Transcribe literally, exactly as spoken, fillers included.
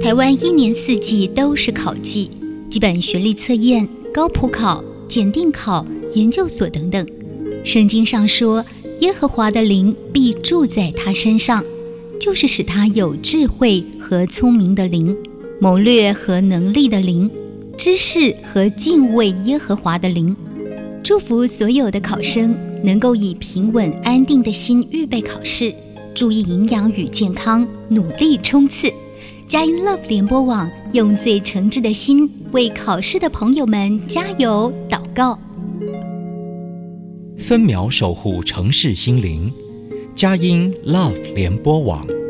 台湾一年四季都是考季，基本学历测验、高普考、检定考、研究所等等。圣经上说，耶和华的灵必住在他身上，就是使他有智慧和聪明的灵，谋略和能力的灵，知识和敬畏耶和华的灵。祝福所有的考生能够以平稳安定的心预备考试，注意营养与健康，努力冲刺。佳音 Love 联播网用最诚挚的心为考试的朋友们加油祷告。 分秒守护城市心灵，佳音 Love 联播网。